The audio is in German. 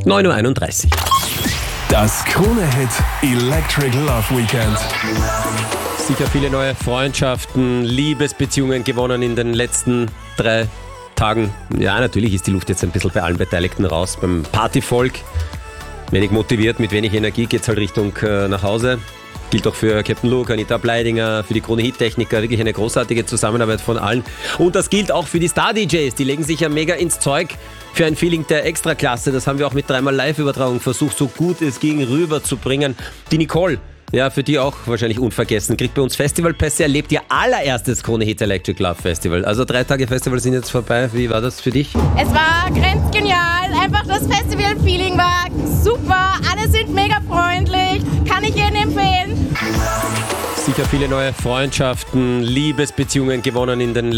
9.31 Uhr. Das Krone-Hit Electric Love Weekend. Sicher viele neue Freundschaften, Liebesbeziehungen gewonnen in den letzten 3 Tagen. Ja, natürlich ist die Luft jetzt ein bisschen bei allen Beteiligten raus. Beim Partyvolk, wenig motiviert, mit wenig Energie geht's halt Richtung nach Hause. Gilt auch für Captain Luke, Anita Bleidinger, für die Krone-Hit-Techniker. Wirklich eine großartige Zusammenarbeit von allen. Und das gilt auch für die Star-DJs. Die legen sich ja mega ins Zeug für ein Feeling der Extraklasse. Das haben wir auch mit 3x Live-Übertragung versucht, so gut es ging, rüberzubringen. Die Nicole, ja, für die auch wahrscheinlich unvergessen, kriegt bei uns Festivalpässe, erlebt ihr allererstes Krone-Hit Electric Love Festival. Also 3 Tage Festival sind jetzt vorbei. Wie war das für dich? Es war grenzgenial. Einfach das Festival-Feeling war super. Alle sind mega freundlich. Kann ich jedem empfehlen. Sicher viele neue Freundschaften, Liebesbeziehungen gewonnen in den